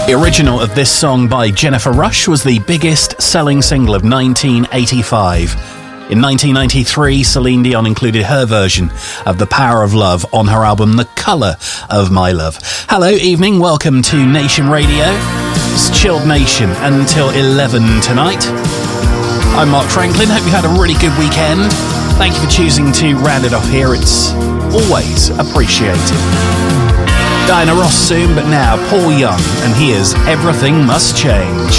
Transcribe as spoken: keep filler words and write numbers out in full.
The original of this song by Jennifer Rush was the biggest selling single of nineteen eighty-five. In nineteen ninety-three, Celine Dion included her version of The Power of Love on her album The Colour of My Love. Hello, evening, welcome to Nation Radio. It's Chilled Nation until eleven tonight. I'm Mark Franklin, hope you had a really good weekend. Thank you for choosing to round it off here, it's always appreciated. Diana Ross soon, but now Paul Young, and here's Everything Must Change.